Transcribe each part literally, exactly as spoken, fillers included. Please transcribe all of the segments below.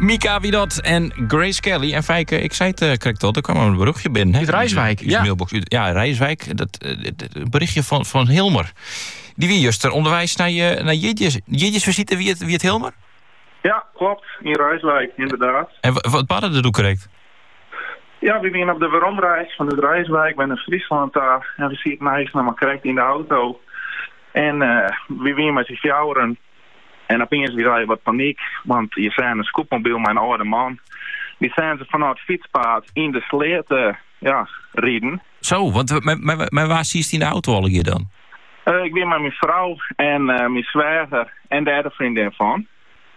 Mika Wiedot en Grace Kelly. En Fijke, ik zei het uh, correct al, er kwam een berichtje binnen. Hè? Uit Rijswijk, ja. Mailbox. Ja, Rijswijk. Dat, uh, het berichtje van, van Hilmer. Die wie juist er onderwijs naar, je, naar Jidjes. Jidjes visite, wie het, wie het Hilmer? Ja, klopt. In Rijswijk, inderdaad. En w- wat padden er doe correct? Ja, we zijn op de waarom-reis van de Rijswijk. We zijn in Friesland daar. En we zien het meisje nog maar correct in de auto. En uh, we zijn met z'n fjouweren. En opeens weer wat paniek, want je zijn een scootmobiel, mijn oude man. Die zijn ze vanuit het fietspad in de sleet uh, ja, rijden. Zo, want maar, maar, maar waar zie je in de auto al hier dan? Uh, ik ben met mijn vrouw en uh, mijn zwager en de derde vriendin van.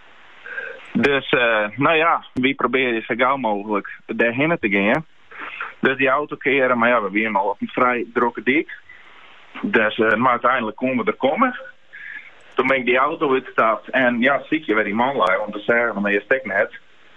Dus, uh, nou ja, we proberen zo gauw mogelijk daarheen te gaan. Dus die auto keren, maar ja, we zijn al op een vrij drukke dik. Dus, uh, maar uiteindelijk konden we er komen. Toen ben ik die auto uitgestapt en ja, zie je waar die man lag om te zeggen, maar je stek net.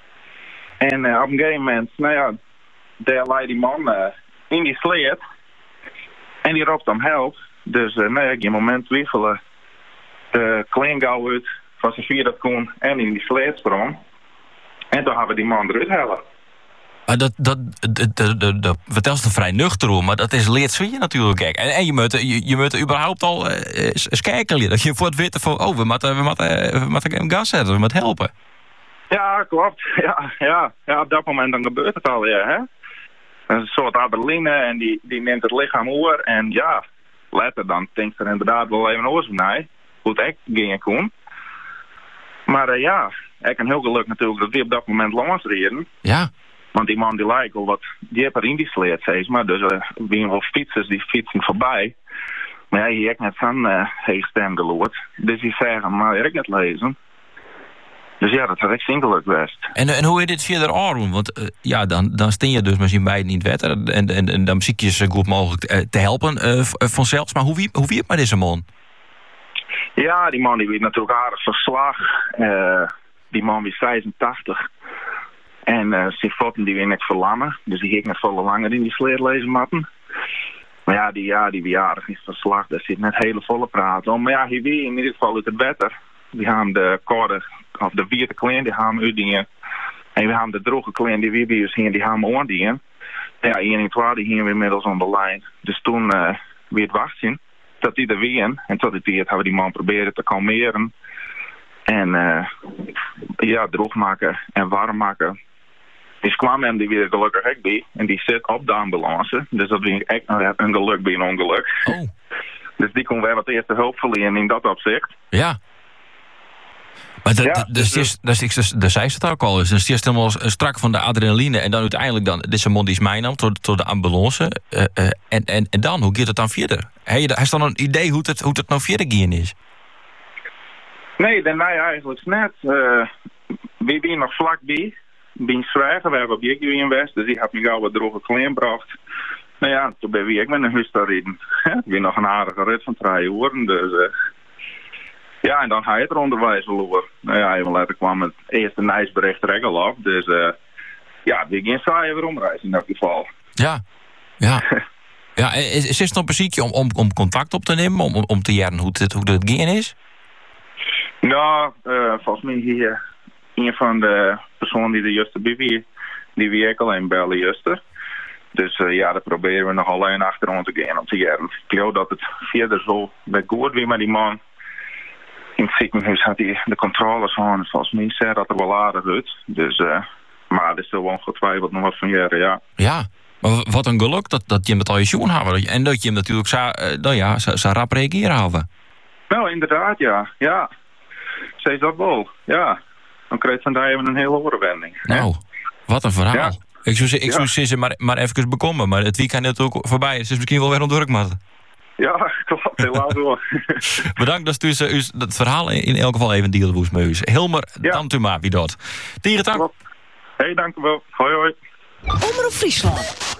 En uh, op een gegeven moment, nou ja, daar lag die man uh, in die sleet en die roept om help. Dus uh, nou ja, ik in een moment twijfelen de klein gauw uit van zijn vier dat kon en in die sleet sprong. En toen hebben we die man eruit halen. Uh, dat, dat, dat, dat, dat, dat vertelt het vrij nuchter hoor, maar dat is leert zo je natuurlijk. Kijk. En, en je moet je, je moet überhaupt al uh, eens kijken. Dat je voor het weten van, oh, we moeten, we moeten, we moeten een gas zetten, we moeten helpen. Ja, klopt. Ja, ja, ja, op dat moment dan gebeurt het alweer, hè. Een soort adrenaline en die, die neemt het lichaam over. En ja, later dan denkt er inderdaad wel even oors van mij. Hoe het echt ging kon. Maar uh, ja, ik heb heel geluk natuurlijk dat we op dat moment langs reden. Ja. Want die man die lijkt al wat dieper in die sleet, zeg maar. Dus er uh, wel fietsers die fietsen voorbij. Maar ja, hier heb ik net zo'n uh, heeg stem geloord. Dus die zeggen, maar ik heb net lezen. Dus ja, dat had ik zingelijk best. En, en hoe je dit verder aandoen? Want uh, ja, dan, dan steen je dus misschien beiden niet wetter. En, en, en dan zie je zo goed mogelijk uh, te helpen uh, vanzelfs. Maar hoe wie, hoe wie het met deze man? Ja, die man die werd natuurlijk aardig verslag. Uh, die man was zesentachtig. En uh, zijn voeten die weer net verlammen. Dus die ging net volle langer in die sleet lezen matten. Maar ja, die, ja, die bejaardig is verslag. Daar zit net hele volle praten om. Maar ja, hij weer in ieder geval uit het wetter. Die hebben de korde, of de witte klein, die hebben uitdingen. En we hebben de droge klein, die weer bij ons hier, die hebben oordingen. Ja, één en twee, die hier weer inmiddels aan de lijn. Dus toen uh, weer het wachten. Dat die er weer, en tot het weer hebben we die man proberen te kalmeren. En uh, ja, droog maken en warm maken. Dus kwam hem die weer gelukkig echt bij. En die zit op de ambulance. Dus dat was echt een geluk bij een ongeluk. Oh. Dus die kon wel wat eerste hulp verlenen in dat opzicht. Ja. Maar de, ja, de, dus, dus, dus, dus, dus, dus zei het ook al. Dus het is helemaal strak van de adrenaline. En dan uiteindelijk dan, dit is een man die is mij nam tot, tot de ambulance. Uh, uh, en, en, en dan, hoe gaat het dan verder? Heb je, heb je dan een idee hoe het, hoe het nou verder gaan is? Nee, dan nee, eigenlijk net. Uh, we zijn nog vlakbij. Bij zwijgen, we hebben objecten in West. Dus ik heb me gauw wat droge klein gebracht. Nou ja, toen ben ik met een huis te rijden. Ik ben nog een aardige rit van drie uur. Dus uh, ja, en dan ga je het onderwijs verloren. Nou ja, even later kwam het eerste nieuwsbericht regel af. Dus uh, ja, we gaan saaien weer omreizen in dat geval. Ja, ja. Ja, is, is het nog een ziekje om, om, om contact op te nemen? Om, om te jaren hoe het, hoe het gaan is? Nou, uh, volgens mij hier een van de personen die er juist bij wie, die wie ik alleen bellen juist. Dus uh, ja, daar proberen we nog alleen achterom te gaan om te jaren. Ik geloof dat het verder zo bij goed weer met die man. In het ziekenhuis had hij de controles van. Volgens mij zei dat er wel aardig uit. Dus, uh, maar er is wel ongetwijfeld nog wat van jaren, ja. Ja, maar wat een geluk dat, dat je hem het al je schoen hebben. En dat je hem natuurlijk zo, uh, nou ja, zo, zo rap reageren hebben. Nou, inderdaad, ja. Ja. Zij dat wel, ja. Dan krijg je vandaag even een hele oorwending. Nou, wat een verhaal. Ja. Ik zou, ik zou ja. ze maar, maar even bekomen, maar het weekend is natuurlijk voorbij. Het is misschien wel weer om druk maken. Ja, klopt. Helaas wel. Bedankt dat u uh, het verhaal in elk geval even deelde woest met u. Hilmer, ja. Dank u maar, wie dat. Tegen dank. Hé, hey, dank u wel. Hoi, hoi. Omroep Friesland.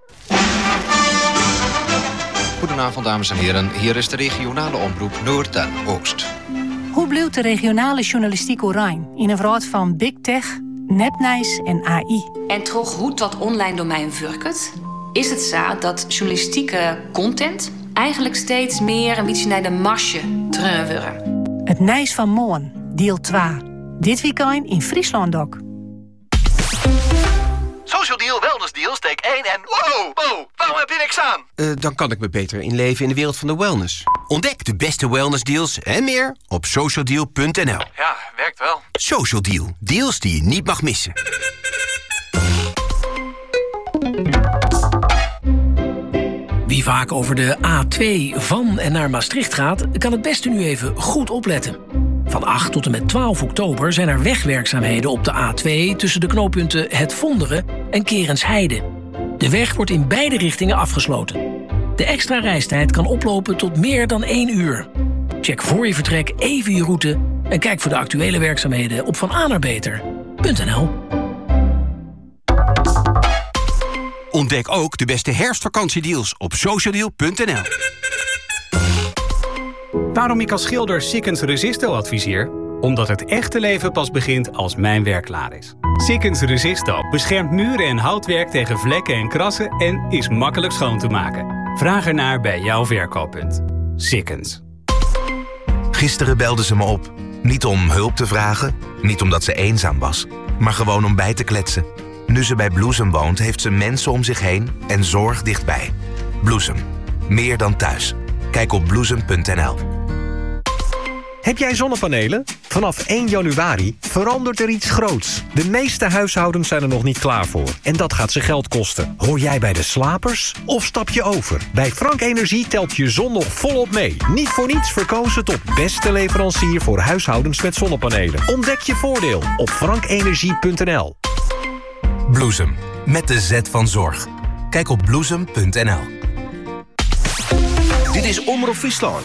Goedenavond, dames en heren. Hier is de regionale omroep Noord en Oost. Hoe blijft de regionale journalistiek oranje in een wereld van big tech, nepnieuws en A I? En toch hoe dat online domein werkt, is het zo dat journalistieke content eigenlijk steeds meer een beetje naar de marge terugwerken. Het Nijs van Moon, deel twee. Dit weekend in Friesland ook. Social Deal, Wellness Deal, steek één en... Wow, wow, waarom heb je niks aan? Uh, dan kan ik me beter inleven in de wereld van de wellness. Ontdek de beste wellness deals en meer op social deal punt n l. Ja, werkt wel. Social Deal. Deals die je niet mag missen. Wie vaak over de A twee van en naar Maastricht gaat, kan het beste nu even goed opletten. Van acht tot en met twaalf oktober zijn er wegwerkzaamheden op de A twee... tussen de knooppunten Het Vonderen en Kerensheide. De weg wordt in beide richtingen afgesloten. De extra reistijd kan oplopen tot meer dan één uur. Check voor je vertrek even je route en kijk voor de actuele werkzaamheden op van a naar beter punt n l. Ontdek ook de beste herfstvakantiedeals op social deal punt n l. Waarom ik als schilder Sikkens Resisto adviseer? Omdat het echte leven pas begint als mijn werk klaar is. Sikkens Resisto beschermt muren en houtwerk tegen vlekken en krassen en is makkelijk schoon te maken. Vraag ernaar bij jouw verkooppunt. Sikkens. Gisteren belde ze me op. Niet om hulp te vragen, niet omdat ze eenzaam was, maar gewoon om bij te kletsen. Nu ze bij Bloesem woont, heeft ze mensen om zich heen en zorg dichtbij. Bloesem. Meer dan thuis. Kijk op bloesem punt n l. Heb jij zonnepanelen? Vanaf één januari verandert er iets groots. De meeste huishoudens zijn er nog niet klaar voor. En dat gaat ze geld kosten. Hoor jij bij de slapers? Of stap je over? Bij Frank Energie telt je zon nog volop mee. Niet voor niets verkozen tot beste leverancier voor huishoudens met zonnepanelen. Ontdek je voordeel op frank energie punt n l. Bloesem. Met de Z van zorg. Kijk op bloesem punt n l. Dit is Omroep Friesland.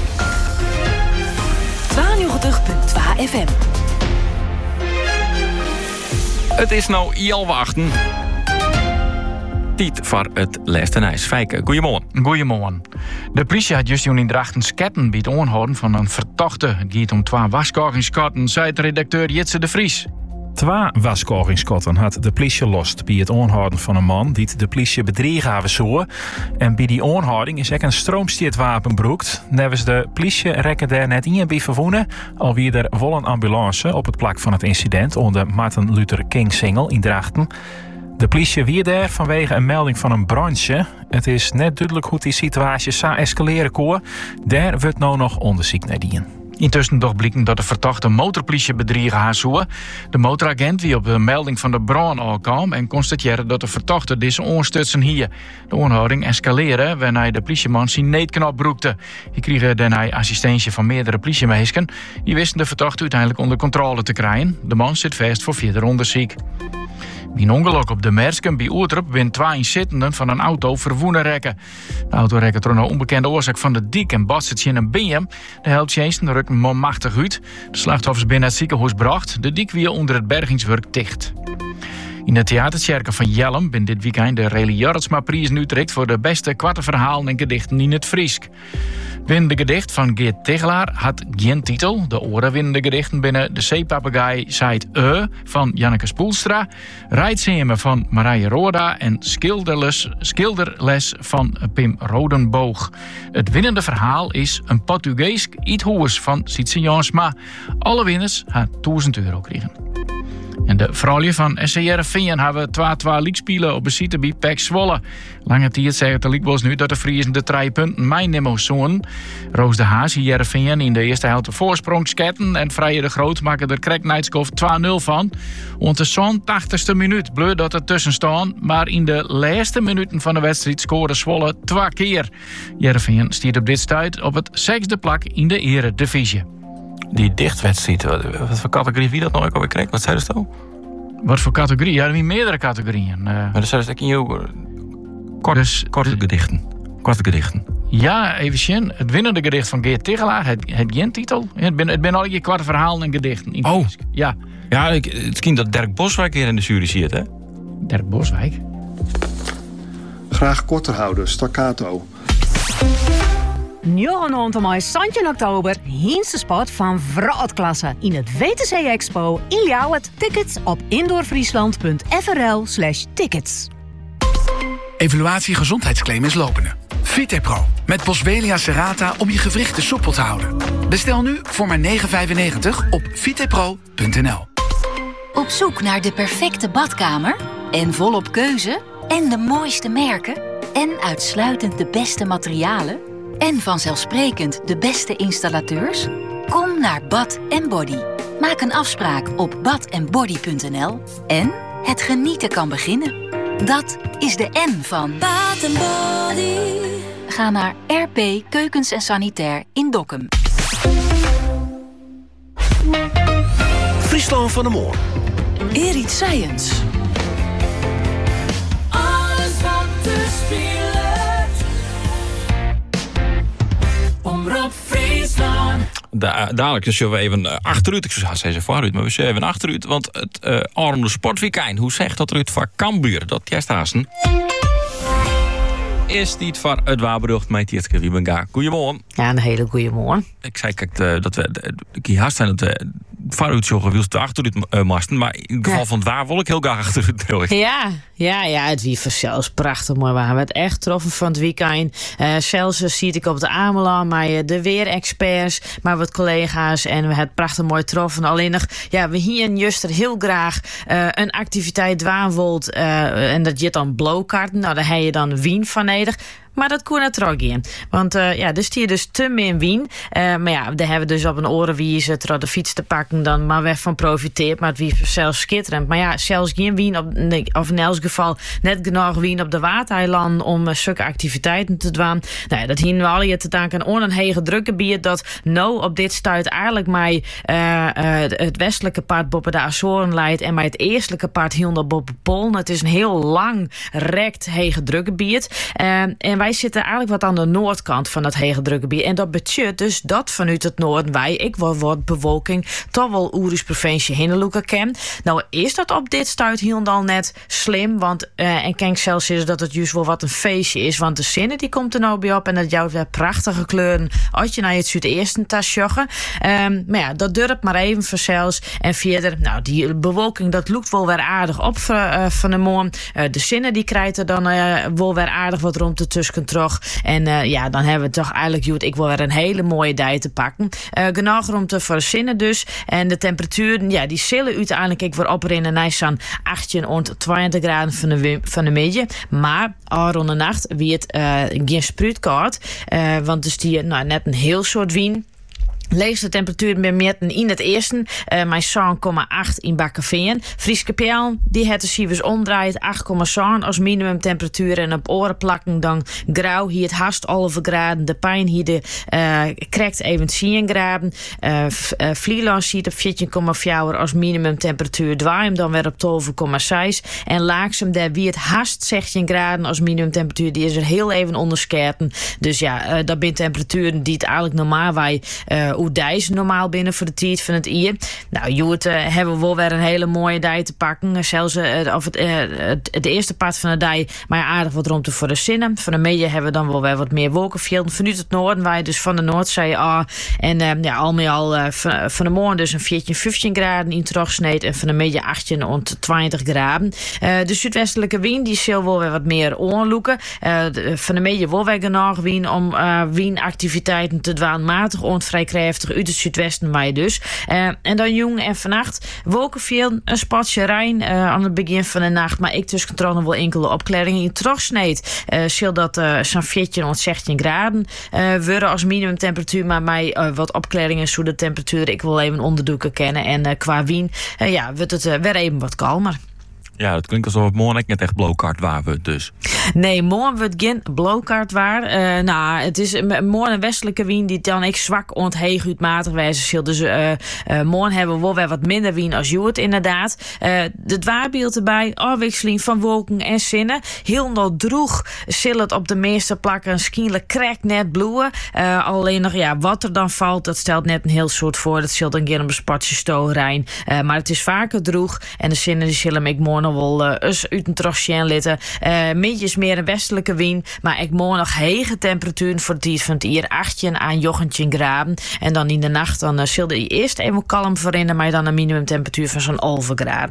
tweeënnegentig komma twee F M. Het is nou half achten. Tijd voor het laatste nieuws. Fijke, goeiemorgen. Goeiemorgen. De politie had juist in Drachten sketten bij het aanhouden van een verdachte. Het gaat om twee waskogingskotten, zei de redacteur Jitse de Vries. Twee waskogingskotten had de politie lost bij het aanhouden van een man die de politie bedriegen hebben zou. En bij die aanhouding is ook een stroomsteertwapen gebruikt. Nevens de politie rekken daar net in bij verwoenen. Al wie er vol een ambulance op het plak van het incident onder de Martin Luther King Singel in Drachten. De politie weer daar vanwege een melding van een brandje. Het is net duidelijk hoe die situatie zou escaleren kon. Daar wordt nou nog onderzoek naar dien. Intussen toch blijkt dat de verdachte motorpolitie bedriegen haar zou. De motoragent wie op de melding van de brand al kwam en constateerde dat de verdachte deze onstutsen hier. De aanhouding escaleerde wanneer de politieman zijn neetknop broekte. Die kregen daarna assistentie van meerdere politiemeesken. Die wisten de verdachte uiteindelijk onder controle te krijgen. De man zit vast voor verder onderzoek. Bij een ongeluk op de Mersken bij Oertrup wint twee inzittenden van een auto verwoenen rekken. De auto rekken door een onbekende oorzaak van de dik en botst in een beam. De helptjeesten rukken momachtig uit. De slachtoffers binnen het ziekenhuis bracht. De dik weer onder het bergingswerk dicht. In de theaterkerken van Jellem ben dit weekend de Reli Jorritsma-prijs in Utrecht voor de beste kwarte verhalen en gedichten in het Friesk. Winnende gedicht van Geert Tegelaar had geen titel. De orenwinnende gedichten binnen De Zeepapegaai Zeit E van Janneke Spoelstra, Rijtsemen van Marije Roda en Schilderles, Schilderles van Pim Rodenboog. Het winnende verhaal is Een Portugees Iethoers van Sietse Jansma. Alle winners gaan duizend euro krijgen. En de vrouwen van S C R Veen hebben twee-twee liekspelen op bezitten bij P E C Zwolle. Lange tijd zegt de liekbos nu dat de Friesen de drie punten meenemen zoen. Roos de Haas, hier Veen in de eerste helft de voorsprong sketten en Vrije de Groot maken er Krek Nijtskov twee nul van. Rond de zo'n tachtigste minuut bleef dat er tussen staan, maar in de laatste minuten van de wedstrijd scoorde Zwolle twee keer. Jereveen stiert op dit stuit op het zesde plak in de Eredivisie. Die dichtwedstrijd, wat voor categorie wie dat nou ook alweer kreeg? Wat zei je zo? Wat voor categorie? Ja, er zijn meerdere categorieën. Uh, maar dat zijn dus in jou korte, dus, korte de, gedichten. Korte gedichten. Ja, even zien. Het winnende gedicht van Geert Tegelaar, het, het geen titel. Het ben, het ben al je kwart verhalen en gedichten. In oh. Ja. Ja, ik, het kind dat Dirk Boswijk hier in de jury zit, hè? Dirk Boswijk? Graag korter houden, staccato. Njorgenond mei Santje oktober, Hiense spot van Vrootklasse in het W T C Expo in Ljouwert. Tickets op indoorfriesland punt f r l slash tickets. Evaluatie gezondheidsclaim is lopende. Vitepro met Boswellia serrata om je gewrichten soepel te houden. Bestel nu voor maar negen vijfennegentig op vitepro punt n l. Op zoek naar de perfecte badkamer? En volop keuze? En de mooiste merken? En uitsluitend de beste materialen? En vanzelfsprekend de beste installateurs? Kom naar Bath en Body. Maak een afspraak op bath en body punt n l en het genieten kan beginnen. Dat is de N van Bath and Body. Ga naar R P Keukens en Sanitair in Dokkum. Friesland van de Moor. Erit Science. Alles wat te spelen. Omroep Friesland. Da- dadelijk zullen we even achteruit. Ik zou zeggen vooruit, maar we zullen even achteruit. Want het uh, armde sportweekend, hoe zegt dat eruit voor Cambuur? Dat juist haasten. Is niet voor het waarberucht met Tjitske Wiebenga. Goedemorgen. Ja, een hele goede morgen. Ik zei kijk, uh, dat we de haast zijn dat we vooruit zorgen wilst we achteruit uh, masten. Maar in het geval ja. van het waar wil ik heel graag achteruit. Ja, ja, ja, het wie zelfs prachtig mooi. We hebben het echt getroffen van het weekend. Uh, zelfs zie ik op de Ameland, maar uh, de weerexperts, maar wat collega's en we hebben het prachtig mooi getroffen. Alleen nog, ja, we hier juist er heel graag uh, een activiteit dwaanwold uh, en dat je dan blowkarten. Nou, daar heb je dan Wien van nodig. Maar dat kon het er ook in. Want uh, ja, dus hier dus te min Wien. Uh, maar ja, daar hebben we dus op een orenwies het de fiets te pakken dan maar weg van profiteert. Maar het wie zelfs schitterend. Maar ja, zelfs geen Wien, op, nee, of in elk geval net genoeg Wien op de Waterheilanden om uh, zulke activiteiten te doen. Nou ja, dat hier nu al je te danken aan een hege drukgebied dat nou op dit stuit eigenlijk mij uh, uh, het westelijke part boven de Azoren leidt en mij het eestelijke part hielden boven Polen. Het is een heel lang rekt hege drukgebied. Uh, en wij Wij zitten eigenlijk wat aan de noordkant van het hege drukgebied. En dat betekent dus dat vanuit het noorden wij, ik word, word bewolking, toch wel Oeris provincie Hinderloeken ken. Nou is dat op dit stuit helemaal net slim. Want, uh, en kijk zelfs is dat het juist wel wat een feestje is. Want de zinnen die komt er nou bij op. En dat jouw weer prachtige kleuren als je naar het zuidesten tas joggen. Um, maar ja, dat durft maar even vanzelfs. En verder, nou die bewolking dat loopt wel weer aardig op uh, van de morgen. Uh, de zinnen die krijgt er dan uh, wel weer aardig wat rond de tussen terug. En uh, ja, dan hebben we toch eigenlijk, Joet, ik wil weer een hele mooie dag te pakken. Uh, genoeg om te verzinnen dus. En de temperaturen, ja, die zullen uiteindelijk ik weer oprennen naar zo'n achttien tot twintig graden van de, van de middag. Maar al rond de nacht wie het uh, geen spruitkoud. Uh, want dus die, nou, net een heel soort wien. Leegste temperatuur bij meten in het eerste, uh, mijn zeven komma acht in Bakkeveen. Frieske Pijl, die het de cijfers omdraait, acht komma zeven als minimumtemperatuur. En op oren plakken dan grauw, hier het haast halve graden. De pijn hier de uh, krijgt even tien graden. Uh, uh, Vlieland ziet op veertien komma vier als minimumtemperatuur. Dwaim dan weer op twaalf komma zes. En Laaksem, daar wie het haast zestien graden als minimumtemperatuur. Die is er heel even onderskerten. Dus ja, uh, dat zijn temperaturen die het eigenlijk normaal wij uh, hoe dijs normaal binnen voor de tijd van het ier. Nou, Joet, uh, hebben we wel weer een hele mooie dij te pakken. Zelfs uh, of het, uh, het, het eerste part van de dij, maar ja, aardig wat rond te voor de zinnen. Van de media hebben we dan wel weer wat meer wolkenvelden. Vanuit het noorden, wij dus van de Noordzee ah, en uh, ja, al met al uh, van, van de morgen dus een veertien, vijftien graden in terugsneed en van de media achttien tot twintig graden. Uh, de zuidwestelijke wind die zal wel weer wat meer onloeken. Uh, de, van de media wel weer genoeg wind om uh, windactiviteiten te doen, matig onvrij krijgen. Uit het zuidwesten wij dus. Uh, en dan jong en vannacht wolkenvelden, een spatje Rijn uh, aan het begin van de nacht. Maar ik tussen toch nog wel enkele opklaringen in terugsneed. Uh, zal dat uh, zo'n veertien tot zestien graden uh, worden als minimumtemperatuur. Maar mij uh, wat opklaringen zo de temperatuur ik wil even onderdoeken kennen. En uh, qua wien, uh, ja, wordt het uh, weer even wat kalmer. Ja, dat klinkt alsof het morgen net echt blowcard waar we dus. Nee, morgen wordt geen blowcard waar. Uh, nou, het is morgen een westelijke wind die dan ik zwak ontheeg uitmatig wijze zal. Dus uh, uh, morgen hebben we wel weer wat minder wind als Joet inderdaad. Uh, de dwaarbeeld erbij, afwisseling van wolken en zinnen. Heel nog droeg zal het op de meeste plakken schielijk krek net bloeien. Uh, alleen nog, ja, wat er dan valt, dat stelt net een heel soort voor. Dat zal dan geen op een spatje stoorijn. Uh, maar het is vaker droeg en de zinnen die zullen ik morgen wel uh, eens uit een trosje litten. Uh, Midjes meer een westelijke wind, maar ik morgen nog hege temperaturen voor het tijd van het hier achttien aan jochentien graden. En dan in de nacht dan uh, zullen die eerst even kalm verinneren, maar dan een minimumtemperatuur van zo'n elf graden.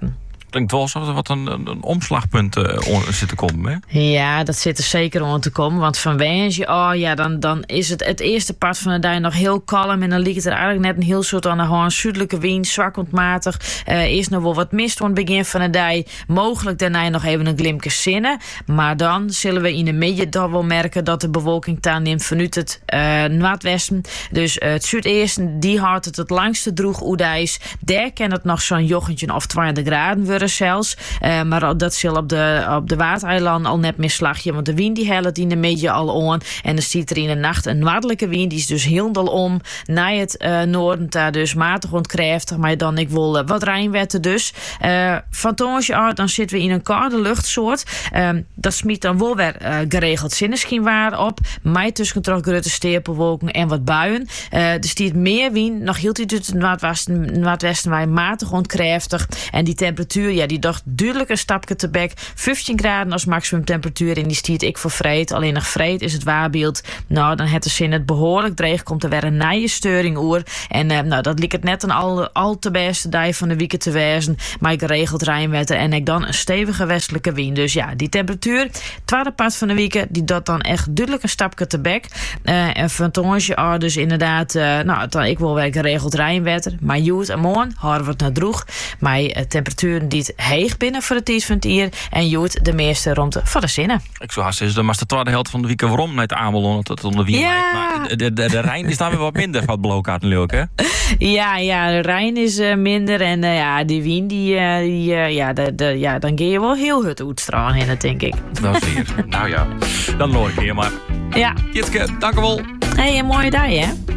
Klinkt wel alsof er wat een, een, een omslagpunt uh, zit te komen, hè? Ja, dat zit er zeker aan te komen. Want van Wensje, oh ja, dan, dan is het het eerste part van de dag nog heel kalm. En dan ligt het er eigenlijk net een heel soort aan de hand. Zuidelijke wind, zwak ontmatig. Uh, eerst nog wel wat mist aan het begin van de dag. Mogelijk daarna nog even een glimpje zinnen. Maar dan zullen we in de middag toch wel merken dat de bewolking toeneemt vanuit het uh, noordwesten. Dus uh, het zuideersten, die houdt het het langste droeg oedijs. Daar kan het nog zo'n jochentje of twintig graden worden zelfs. Uh, maar dat zal op de, op de Waardeilanden al net meer slagje. Want de wind die helpt in de middag al aan. En dan ziet er in de nacht een noordelijke wind. Die is dus heel dal om naar het uh, noorden. Daar dus matig ontkräftig. Maar dan ik wil uh, wat rijnwetten dus. Uh, van Toonsje uit, dan zitten we in een koude luchtsoort. Uh, dat smiet dan wel weer uh, geregeld zinneschijnwaar op. Maar tussen toch grote stapelwolken en wat buien. Uh, er stiert meer wind. Nog hield hij uit het noordwesten, noordwesten waar matig ontkräftig. En die temperatuur, ja, die dacht duidelijk een stapje te bek. vijftien graden als maximum temperatuur. En die stiert ik voor vreed. Alleen nog vreed is het waarbeeld. Nou, dan het de zin het behoorlijk dreig. Komt er weer een nije steuring oer. En uh, nou, dat liep het net een al, al te beste dag van de week te wezen. Maar ik geregeld rijnwetten. En ik dan een stevige westelijke wind. Dus ja, die temperatuur, tweede part van de week, die dat dan echt duidelijk een stapje te bek. Uh, en van Tonsje, oh, dus inderdaad, uh, nou, dan, ik wil wel geregeld rijnwetten. Maar joet en morgen houden we het naar droeg. Maar uh, temperaturen die het heeg binnen voor het iets van het hier. En joet de meeste rond voor de zinnen. Ik zou haast zeggen, maar de tweede helft van de week waarom naar het Amelon dat het onder wie ja. Maar de, de, de, de Rijn is daar weer wat minder van het blokaat natuurlijk, hè? Ja, ja, de Rijn is uh, minder. En uh, ja, die wien, die, uh, die uh, ja, de, de, ja, dan ga je wel heel het uitstralen in het, denk ik. Dat is hier. Nou ja, dan hoor ik hier maar. Ja. Jitske, dank u wel. Hey, een mooie dag, hè?